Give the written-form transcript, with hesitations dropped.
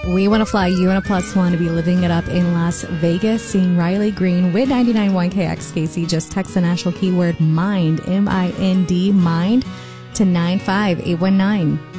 We want to fly you on a +1 to be living it up in Las Vegas, seeing Riley Green with 99.1 KXKC. Just text the national keyword MIND, MIND, MIND to 95819.